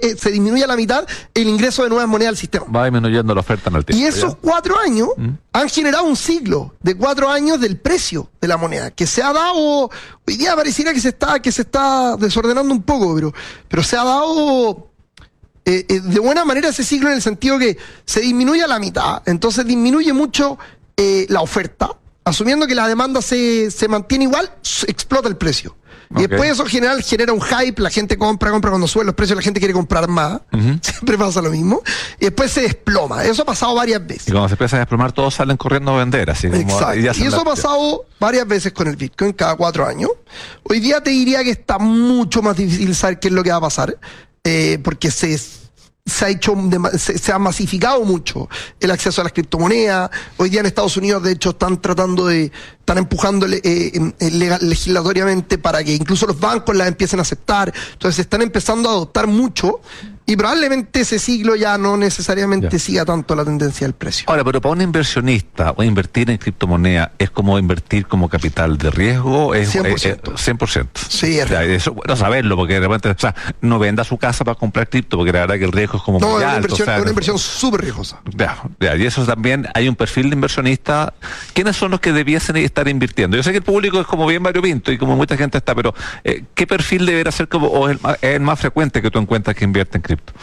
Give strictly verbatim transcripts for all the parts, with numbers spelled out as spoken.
eh, se disminuye a la mitad el ingreso de nuevas monedas al sistema. Va disminuyendo la oferta en el tiempo. Y esos ¿ya? cuatro años ¿Mm? han generado un ciclo de cuatro años del precio de la moneda, que se ha dado, hoy día pareciera que se está, que se está desordenando un poco, pero, pero se ha dado eh, eh, de buena manera ese ciclo en el sentido que se disminuye a la mitad, entonces disminuye mucho eh, la oferta, asumiendo que la demanda se, se mantiene igual, explota el precio. Y okay. después eso en general genera un hype, la gente compra, compra cuando suben los precios, la gente quiere comprar más, uh-huh. siempre pasa lo mismo, y después se desploma, eso ha pasado varias veces. Y cuando se empieza a desplomar todos salen corriendo a vender, así como... Exacto, y, y eso ha pasado varias veces con el Bitcoin, cada cuatro años. Hoy día te diría que está mucho más difícil saber qué es lo que va a pasar, eh, porque se... se ha hecho, se, se ha masificado mucho el acceso a las criptomonedas. Hoy día en Estados Unidos, de hecho, están tratando de, están empujando eh, legal, legislatoriamente para que incluso los bancos las empiecen a aceptar. Entonces se están empezando a adoptar mucho y probablemente ese ciclo ya no necesariamente ya. siga tanto la tendencia del precio. Ahora, pero para un inversionista, o invertir en criptomoneda, ¿es como invertir como capital de riesgo? Es, cien por ciento. Es, es cien por ciento. Sí, es ya, eso es bueno saberlo, porque de repente, o sea, no venda su casa para comprar cripto, porque la verdad que el riesgo es como no, muy es una alto. inversión, O sea, es una inversión súper riesgosa. Ya, ya, y eso también, hay un perfil de inversionista. ¿Quiénes son los que debiesen estar invirtiendo? Yo sé que el público es como bien variopinto y como mucha gente está, pero eh, ¿qué perfil debería ser como, o es el, es el más frecuente que tú encuentras que invierte en cripto?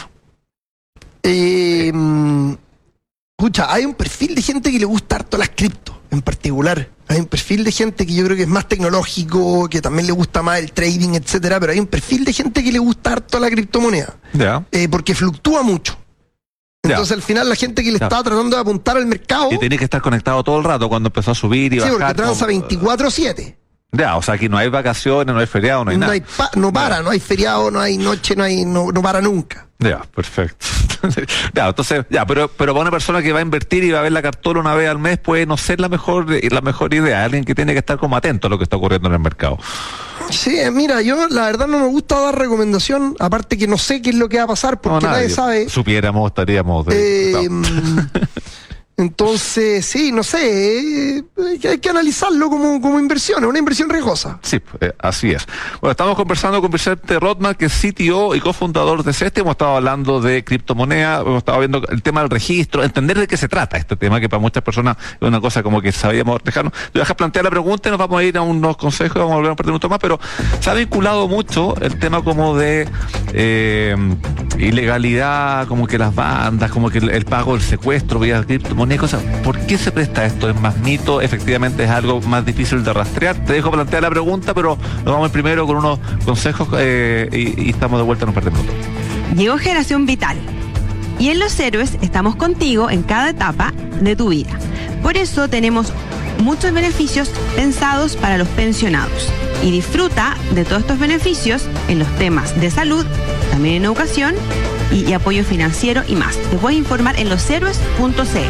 Eh, escucha, hay un perfil de gente que le gusta harto las cripto, en particular. Hay un perfil de gente que yo creo que es más tecnológico, que también le gusta más el trading, etcétera, pero hay un perfil de gente que le gusta harto la criptomoneda. Ya. Eh, porque fluctúa mucho. Entonces, ya. al final, la gente que le ya. está tratando de apuntar al mercado... Y tiene que estar conectado todo el rato cuando empezó a subir y sí, bajar. Sí, porque transa veinticuatro siete. Ya, o sea, aquí no hay vacaciones, no hay feriado, no hay no nada. Hay pa no para, ya. no hay feriado, no hay noche, no hay no, no para nunca. Ya, perfecto. ya, entonces, ya, pero, pero para una persona que va a invertir y va a ver la cartola una vez al mes, puede no ser la mejor, la mejor idea. Alguien que tiene que estar como atento a lo que está ocurriendo en el mercado. Sí, mira, yo la verdad no me gusta dar recomendación, aparte que no sé qué es lo que va a pasar, porque no, nadie, nadie sabe. Supiéramos, estaríamos... De, eh, no. Entonces, sí, no sé, eh, hay que analizarlo como, como inversión, es una inversión riesgosa. Sí, eh, así es. Bueno, estamos conversando con Vicente Rotman, que es C T O y cofundador de Cesti. Hemos estado hablando de criptomonedas, hemos estado viendo el tema del registro, entender de qué se trata este tema, que para muchas personas es una cosa como que sabíamos dejarnos. Yo dejar plantear la pregunta y nos vamos a ir a unos consejos, vamos a volver un par de minutos más, pero se ha vinculado mucho el tema como de eh, ilegalidad, como que las bandas, como que el, el pago, el secuestro vía criptomonedas. Cosas. ¿Por qué se presta esto? ¿Es más mito? ¿Efectivamente es algo más difícil de rastrear? Te dejo plantear la pregunta, pero nos vamos primero con unos consejos eh, y, y estamos de vuelta en un par de minutos. Llegó Generación Vital y en Los Héroes estamos contigo en cada etapa de tu vida. Por eso tenemos muchos beneficios pensados para los pensionados y disfruta de todos estos beneficios en los temas de salud, también en educación y, y apoyo financiero y más. Te puedes informar en los héroes punto c l.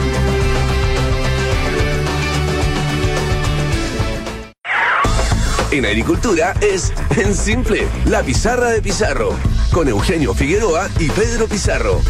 En agricultura es en simple, la pizarra de Pizarro, con Eugenio Figueroa y Pedro Pizarro.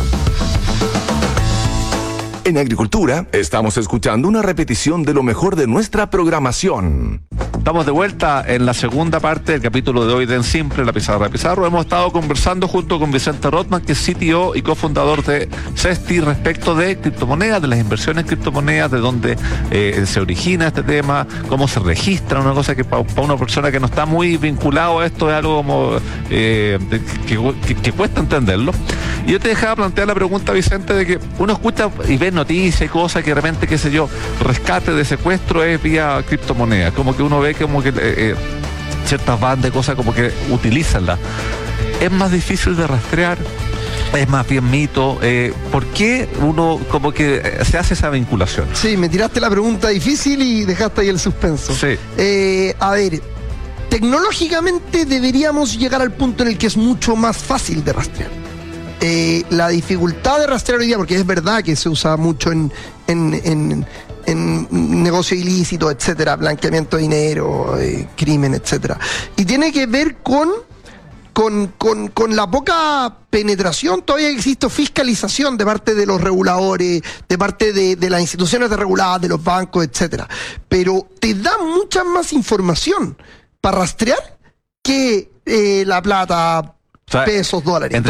En agricultura estamos escuchando una repetición de lo mejor de nuestra programación. Estamos de vuelta en la segunda parte del capítulo de hoy de En Simple, la pizarra de Pizarro. Hemos estado conversando junto con Vicente Rotman, que es C T O y cofundador de Cesti, respecto de criptomonedas, de las inversiones en criptomonedas, de dónde eh, se origina este tema, cómo se registra, una cosa que para pa una persona que no está muy vinculado a esto es algo como eh, que, que, que cuesta entenderlo. Y yo te dejaba plantear la pregunta, Vicente, de que uno escucha y ve noticias y cosas que de repente, qué sé yo, rescate de secuestro es vía criptomonedas, como que uno ve como que eh, eh, ciertas bandas de cosas como que utilizanla. Es más difícil de rastrear, es más bien mito. Eh, ¿Por qué uno como que se hace esa vinculación? Sí, me tiraste la pregunta difícil y dejaste ahí el suspenso. Sí. Eh, a ver, tecnológicamente deberíamos llegar al punto en el que es mucho más fácil de rastrear. Eh, la dificultad de rastrear hoy día, porque es verdad que se usa mucho en, en, en, en negocio ilícito, etcétera, blanqueamiento de dinero, eh, crimen, etcétera. Y tiene que ver con, con, con, con la poca penetración, todavía existe fiscalización de parte de los reguladores, de parte de, de las instituciones de reguladas, de los bancos, etcétera. Pero te da mucha más información para rastrear que eh, la plata, o sea, pesos, dólares.